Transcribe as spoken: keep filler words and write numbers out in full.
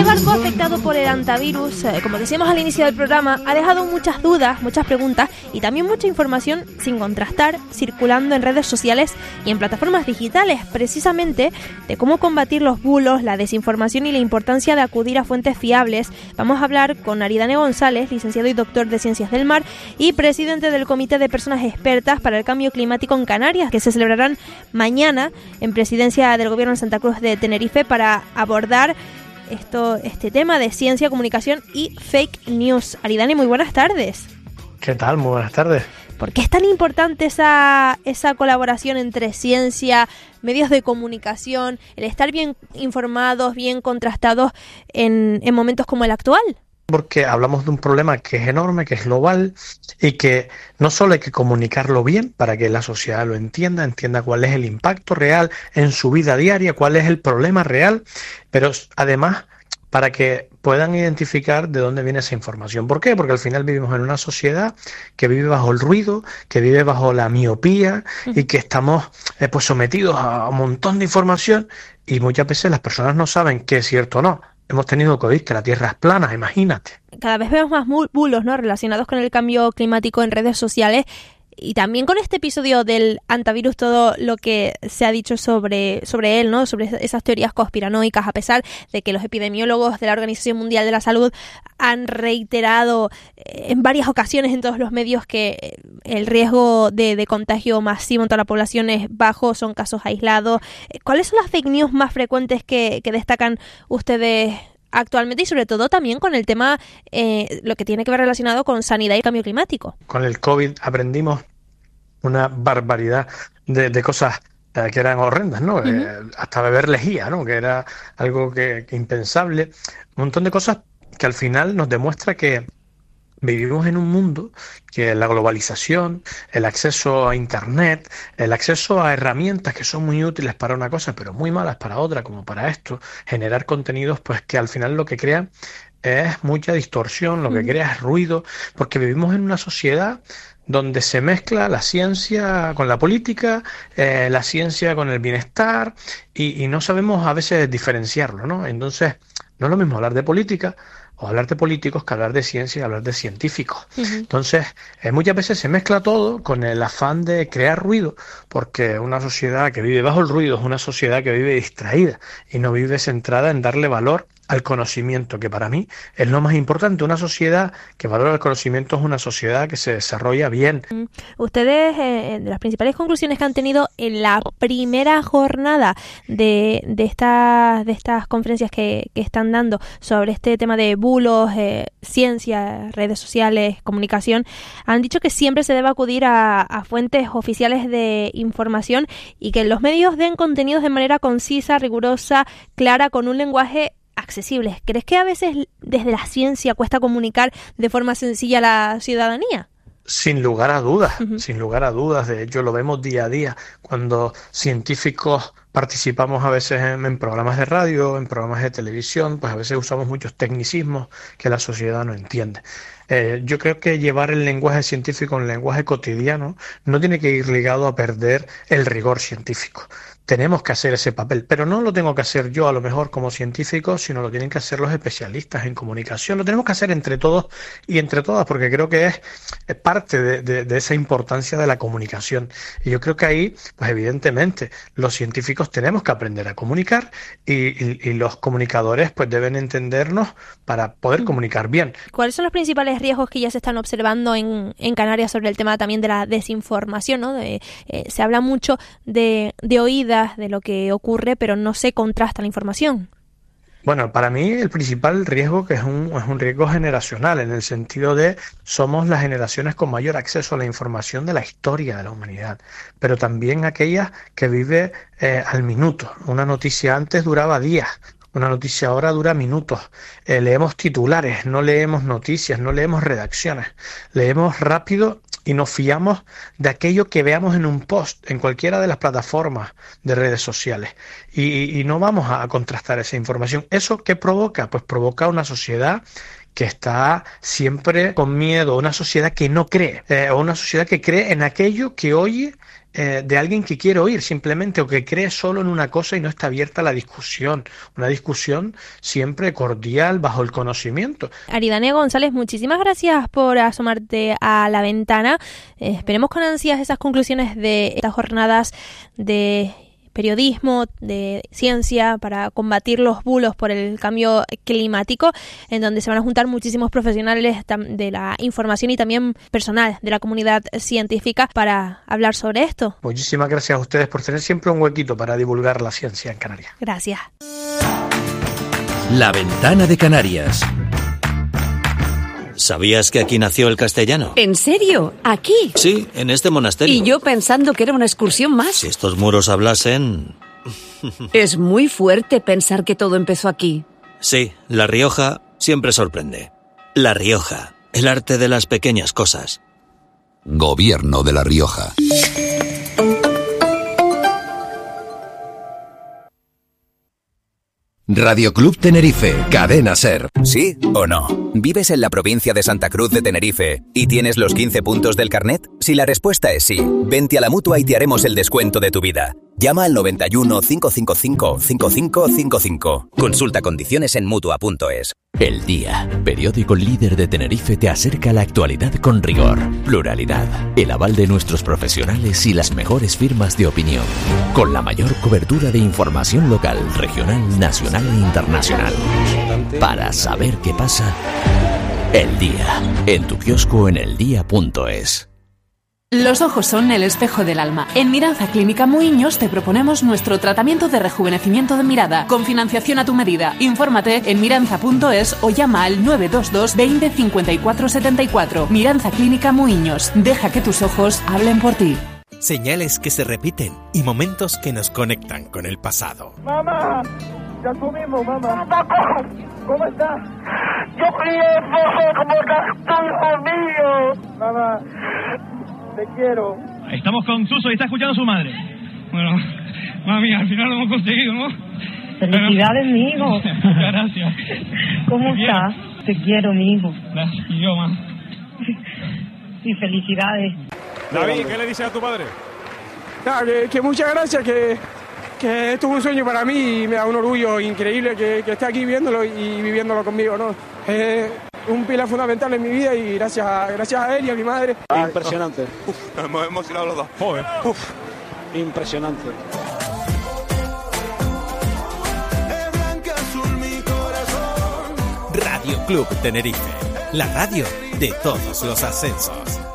barco afectado por el hantavirus, eh, como decíamos al inicio del programa, ha dejado muchas dudas, muchas preguntas y también mucha información sin contrastar circulando en redes sociales y en plataformas digitales, precisamente de cómo combatir los bulos, la desinformación y la importancia de acudir a fuentes fiables. Vamos a hablar con Aridane González, licenciado y doctor de Ciencias del Mar y presidente del Comité de Personas Expertas para el Cambio Climático en Canarias, que se celebrarán mañana en presidencia del Gobierno de Santa Cruz de Tenerife para abordar esto, este tema de ciencia, comunicación y fake news. Aridane, muy buenas tardes. ¿Qué tal? Muy buenas tardes. ¿Por qué es tan importante esa, esa colaboración entre ciencia, medios de comunicación, el estar bien informados, bien contrastados en, en momentos como el actual? Porque hablamos de un problema que es enorme, que es global y que no solo hay que comunicarlo bien para que la sociedad lo entienda, entienda cuál es el impacto real en su vida diaria, cuál es el problema real, pero además para que puedan identificar de dónde viene esa información. ¿Por qué? Porque al final vivimos en una sociedad que vive bajo el ruido, que vive bajo la miopía y que estamos eh, pues sometidos a un montón de información y muchas veces las personas no saben qué es cierto o no. Hemos tenido COVID, que la Tierra es plana, imagínate. Cada vez vemos más bulos, ¿no?, relacionados con el cambio climático en redes sociales y también con este episodio del hantavirus, todo lo que se ha dicho sobre, sobre él, ¿no?, sobre esas teorías conspiranoicas, a pesar de que los epidemiólogos de la Organización Mundial de la Salud han reiterado en varias ocasiones en todos los medios que el riesgo de, de contagio masivo en toda la población es bajo, son casos aislados. ¿Cuáles son las fake news más frecuentes que, que destacan ustedes actualmente y sobre todo también con el tema, eh, lo que tiene que ver relacionado con sanidad y cambio climático? Con el COVID aprendimos una barbaridad de, de cosas eh, que eran horrendas, ¿no? Uh-huh. Eh, hasta beber lejía, ¿no? Que era algo que, que impensable. Un montón de cosas que al final nos demuestra que vivimos en un mundo que la globalización, el acceso a Internet, el acceso a herramientas que son muy útiles para una cosa, pero muy malas para otra, como para esto, generar contenidos, pues que al final lo que crean es mucha distorsión, lo que crea es ruido, porque vivimos en una sociedad donde se mezcla la ciencia con la política, eh, la ciencia con el bienestar, y, y no sabemos a veces diferenciarlo, ¿no? Entonces, no es lo mismo hablar de política o hablar de políticos que hablar de ciencia y hablar de científicos. Uh-huh. Entonces, eh, muchas veces se mezcla todo con el afán de crear ruido, porque una sociedad que vive bajo el ruido es una sociedad que vive distraída y no vive centrada en darle valor al conocimiento, que para mí es lo más importante. Una sociedad que valora el conocimiento es una sociedad que se desarrolla bien. Ustedes, eh, de las principales conclusiones que han tenido en la primera jornada de, de, estas, de estas conferencias que, que están dando sobre este tema de bulos, eh, ciencia, redes sociales, comunicación, han dicho que siempre se debe acudir a, a fuentes oficiales de información y que los medios den contenidos de manera concisa, rigurosa, clara, con un lenguaje accesibles. ¿Crees que a veces desde la ciencia cuesta comunicar de forma sencilla a la ciudadanía? Sin lugar a dudas, uh-huh. sin lugar a dudas. De hecho, lo vemos día a día cuando científicos participamos a veces en, en programas de radio, en programas de televisión, pues a veces usamos muchos tecnicismos que la sociedad no entiende. Eh, yo creo que llevar el lenguaje científico en el lenguaje cotidiano no tiene que ir ligado a perder el rigor científico. Tenemos que hacer ese papel, pero no lo tengo que hacer yo a lo mejor como científico, sino lo tienen que hacer los especialistas en comunicación. Lo tenemos que hacer entre todos y entre todas, porque creo que es, es parte de, de, de esa importancia de la comunicación. Y yo creo que ahí, pues evidentemente, los científicos tenemos que aprender a comunicar y, y, y los comunicadores pues deben entendernos para poder comunicar bien. ¿Cuáles son los principales riesgos que ya se están observando en, en Canarias sobre el tema también de la desinformación, ¿no? De, eh, se habla mucho de, de oídas de lo que ocurre, pero no se contrasta la información. Bueno, para mí el principal riesgo que es un, es un riesgo generacional, en el sentido de somos las generaciones con mayor acceso a la información de la historia de la humanidad, pero también aquellas que vive eh, al minuto. Una noticia antes duraba días, una noticia ahora dura minutos. Eh, leemos titulares, no leemos noticias, no leemos redacciones, leemos rápido y nos fiamos de aquello que veamos en un post, en cualquiera de las plataformas de redes sociales. Y, y no vamos a contrastar esa información. ¿Eso qué provoca? Pues provoca una sociedad que está siempre con miedo, una sociedad que no cree, eh, o una sociedad que cree en aquello que oye eh, de alguien que quiere oír simplemente, o que cree solo en una cosa y no está abierta a la discusión. Una discusión siempre cordial, bajo el conocimiento. Aridane González, muchísimas gracias por asomarte a la ventana. Eh, esperemos con ansias esas conclusiones de estas jornadas de periodismo, de ciencia, para combatir los bulos por el cambio climático, en donde se van a juntar muchísimos profesionales de la información y también personal de la comunidad científica para hablar sobre esto. Muchísimas gracias a ustedes por tener siempre un huequito para divulgar la ciencia en Canarias. Gracias. La Ventana de Canarias. ¿Sabías que aquí nació el castellano? ¿En serio? ¿Aquí? Sí, en este monasterio. Y yo pensando que era una excursión más. Si estos muros hablasen... Es muy fuerte pensar que todo empezó aquí. Sí, La Rioja siempre sorprende. La Rioja, el arte de las pequeñas cosas. Gobierno de La Rioja. Radio Club Tenerife, Cadena SER. ¿Sí o no? ¿Vives en la provincia de Santa Cruz de Tenerife y tienes los quince puntos del carnet? Si la respuesta es sí, vente a la Mutua y te haremos el descuento de tu vida. Llama al noventa y uno, cinco cinco cinco, cinco cinco cinco cinco. Consulta condiciones en Mutua punto es. El Día, periódico líder de Tenerife, te acerca a la actualidad con rigor, pluralidad, el aval de nuestros profesionales y las mejores firmas de opinión, con la mayor cobertura de información local, regional, nacional e internacional. Para saber qué pasa, El Día, en tu kiosco en el día punto es. Los ojos son el espejo del alma. En Miranza Clínica Muiños te proponemos nuestro tratamiento de rejuvenecimiento de mirada, con financiación a tu medida. Infórmate en miranza punto es o llama al nueve dos dos, veinte, cincuenta y cuatro setenta y cuatro. Miranza Clínica Muiños. Deja que tus ojos hablen por ti. Señales que se repiten y momentos que nos conectan con el pasado. ¡Mamá! ¡Ya comimos, mamá! ¿Cómo estás? Yo crié poco como tu hijo mío. Mamá, te quiero. Estamos con Suso y está escuchando a su madre. Bueno, mami, al final lo hemos conseguido, ¿no? Felicidades, Pero... mi hijo. Muchas gracias. ¿Cómo te estás? Quiero. Te quiero, mi hijo. Gracias, y yo, más. Y felicidades. David, ¿qué le dices a tu padre? Nada, que, que muchas gracias, que, que esto es un sueño para mí y me da un orgullo increíble que, que esté aquí viéndolo y viviéndolo conmigo, ¿no? Es un pilar fundamental en mi vida y gracias a, gracias a él y a mi madre. Impresionante. Uf, nos hemos emocionado los dos. Joder. Uf, impresionante. Radio Club Tenerife, la radio de todos los ascensos.